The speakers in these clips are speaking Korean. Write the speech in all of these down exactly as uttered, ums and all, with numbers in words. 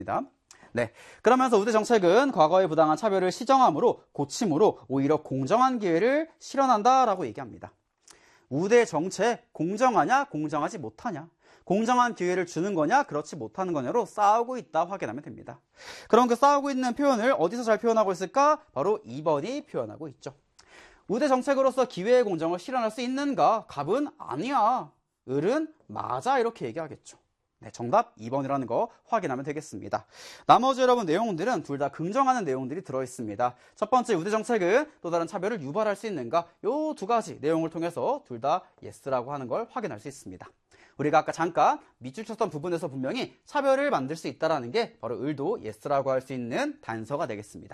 네, 그러면서 우대 정책은 과거의 부당한 차별을 시정함으로 고침으로 오히려 공정한 기회를 실현한다라고 얘기합니다. 우대 정책 공정하냐 공정하지 못하냐, 공정한 기회를 주는 거냐 그렇지 못하는 거냐로 싸우고 있다 확인하면 됩니다. 그럼 그 싸우고 있는 표현을 어디서 잘 표현하고 있을까? 바로 이 번이 표현하고 있죠. 우대 정책으로서 기회의 공정을 실현할 수 있는가? 답은 아니야, 을은 맞아, 이렇게 얘기하겠죠. 네, 정답 이 번이라는 거 확인하면 되겠습니다. 나머지 여러분 내용들은 둘 다 긍정하는 내용들이 들어있습니다. 첫 번째, 우대 정책은 또 다른 차별을 유발할 수 있는가? 요 두 가지 내용을 통해서 둘 다 예스라고 하는 걸 확인할 수 있습니다. 우리가 아까 잠깐 밑줄 쳤던 부분에서 분명히 차별을 만들 수 있다는 게 바로 을도 예스라고 할 수 있는 단서가 되겠습니다.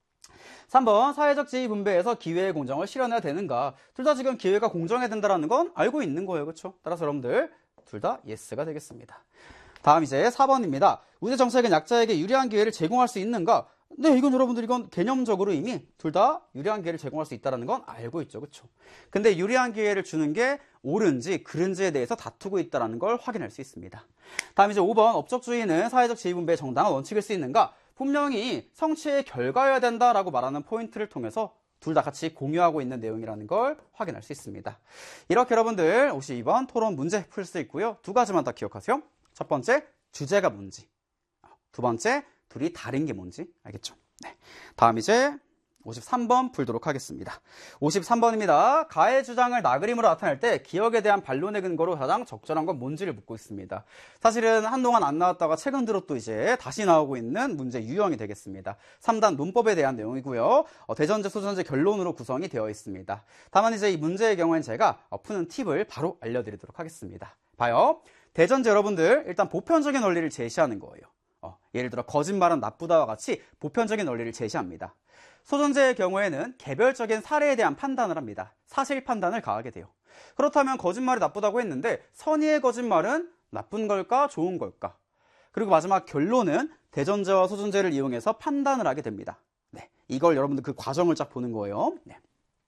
삼 번, 사회적 지위 분배에서 기회의 공정을 실현해야 되는가? 둘 다 지금 기회가 공정해야 된다는 건 알고 있는 거예요. 그렇죠? 따라서 여러분들 둘 다 예스가 되겠습니다. 다음 이제 사 번입니다. 우대 정책은 약자에게 유리한 기회를 제공할 수 있는가? 네, 이건 여러분들 이건 개념적으로 이미 둘 다 유리한 기회를 제공할 수 있다는 건 알고 있죠. 그렇죠? 근데 유리한 기회를 주는 게 옳은지 그른지에 대해서 다투고 있다는 걸 확인할 수 있습니다. 다음 이제 오 번, 업적주의는 사회적 지위분배의 정당한 원칙일 수 있는가? 분명히 성취의 결과여야 된다라고 말하는 포인트를 통해서 둘 다 같이 공유하고 있는 내용이라는 걸 확인할 수 있습니다. 이렇게 여러분들 오십이 번 토론 문제 풀 수 있고요. 두 가지만 더 기억하세요. 첫 번째, 주제가 뭔지. 두 번째, 둘이 다른 게 뭔지. 알겠죠? 네. 다음 이제 오십삼 번 풀도록 하겠습니다. 오십삼 번입니다. 가해 주장을 나그림으로 나타낼 때 기억에 대한 반론의 근거로 가장 적절한 건 뭔지를 묻고 있습니다. 사실은 한동안 안 나왔다가 최근 들어 또 이제 다시 나오고 있는 문제 유형이 되겠습니다. 삼 단 논법에 대한 내용이고요. 어, 대전제, 소전제 결론으로 구성이 되어 있습니다. 다만 이제 이 문제의 경우엔 제가 어, 푸는 팁을 바로 알려드리도록 하겠습니다. 봐요. 대전제 여러분들 일단 보편적인 원리를 제시하는 거예요. 어, 예를 들어 거짓말은 나쁘다와 같이 보편적인 원리를 제시합니다. 소전제의 경우에는 개별적인 사례에 대한 판단을 합니다. 사실 판단을 가하게 돼요. 그렇다면 거짓말이 나쁘다고 했는데 선의의 거짓말은 나쁜 걸까 좋은 걸까? 그리고 마지막 결론은 대전제와 소전제를 이용해서 판단을 하게 됩니다. 네, 이걸 여러분들 그 과정을 쫙 보는 거예요. 네.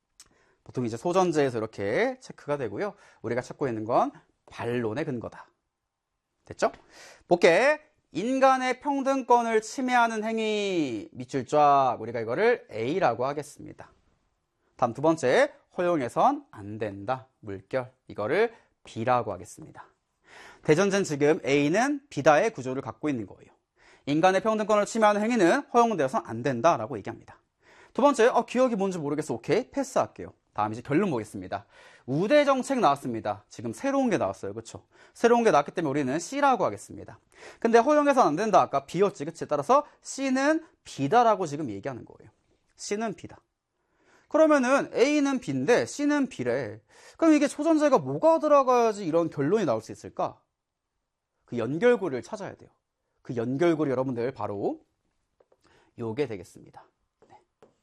보통 이제 소전제에서 이렇게 체크가 되고요. 우리가 찾고 있는 건 반론의 근거다. 됐죠? 볼게. 인간의 평등권을 침해하는 행위 밑줄 쫙, 우리가 이거를 A라고 하겠습니다. 다음 두 번째, 허용해선 안 된다. 물결, 이거를 B라고 하겠습니다. 대전제는 지금 A는 B다의 구조를 갖고 있는 거예요. 인간의 평등권을 침해하는 행위는 허용되어서는 안 된다라고 얘기합니다. 두 번째, 어, 기억이 뭔지 모르겠어. 오케이, 패스할게요. 다음 이제 결론 보겠습니다. 우대 정책 나왔습니다. 지금 새로운 게 나왔어요. 그렇죠? 새로운 게 나왔기 때문에 우리는 C라고 하겠습니다. 근데 허용해서는 안 된다. 아까 B였지. 그치? 따라서 C는 B다라고 지금 얘기하는 거예요. C는 B다. 그러면은 A는 B인데 C는 B래. 그럼 이게 소전제가 뭐가 들어가야지 이런 결론이 나올 수 있을까? 그 연결고리를 찾아야 돼요. 그 연결고리 여러분들 바로 요게 되겠습니다. 네.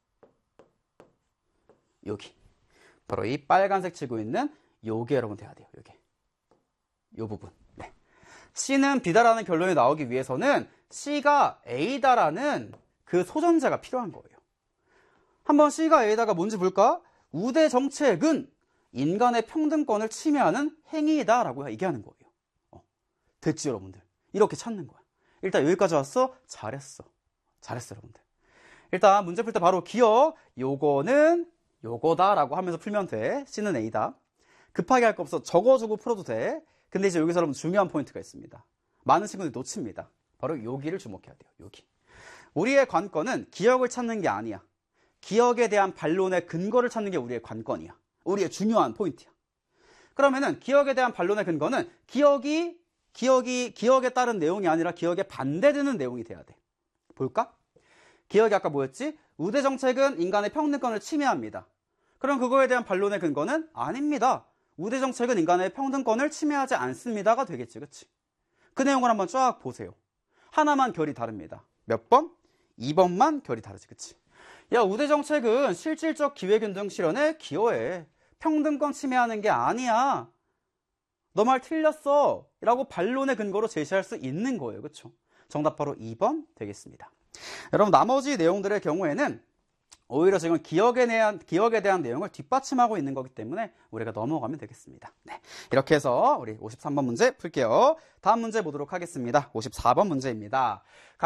여기. 바로 이 빨간색 치고 있는 요게 여러분 돼야 돼요. 요게. 요 부분. 네. C는 B다라는 결론이 나오기 위해서는 C가 A다라는 그 소전제가 필요한 거예요. 한번 C가 A다가 뭔지 볼까? 우대 정책은 인간의 평등권을 침해하는 행위다라고 얘기하는 거예요. 어. 됐지 여러분들? 이렇게 찾는 거야. 일단 여기까지 왔어? 잘했어. 잘했어 여러분들. 일단 문제 풀 때 바로 기억. 요거는 요거다라고 하면서 풀면 돼. C는 A다. 급하게 할 거 없어. 적어주고 풀어도 돼. 근데 이제 여기서 여러분 중요한 포인트가 있습니다. 많은 친구들이 놓칩니다. 바로 여기를 주목해야 돼요. 여기. 우리의 관건은 기억을 찾는 게 아니야. 기억에 대한 반론의 근거를 찾는 게 우리의 관건이야. 우리의 중요한 포인트야. 그러면은 기억에 대한 반론의 근거는 기억이 기억이 기억에 따른 내용이 아니라 기억에 반대되는 내용이 돼야 돼. 볼까? 기억이 아까 뭐였지? 우대 정책은 인간의 평등권을 침해합니다. 그럼 그거에 대한 반론의 근거는 아닙니다. 우대 정책은 인간의 평등권을 침해하지 않습니다가 되겠지. 그치? 그 내용을 한번 쫙 보세요. 하나만 결이 다릅니다. 몇 번? 이 번만 결이 다르지. 그치? 야, 우대 정책은 실질적 기회균등 실현에 기여해. 평등권 침해하는 게 아니야. 너 말 틀렸어. 라고 반론의 근거로 제시할 수 있는 거예요. 그쵸? 정답 바로 이 번 되겠습니다. 여러분 나머지 내용들의 경우에는 오히려 지금 기억에 대한, 기억에 대한 내용을 뒷받침하고 있는 거기 때문에 우리가 넘어가면 되겠습니다. 네. 이렇게 해서 우리 오십삼 번 문제 풀게요. 다음 문제 보도록 하겠습니다. 오십사 번 문제입니다.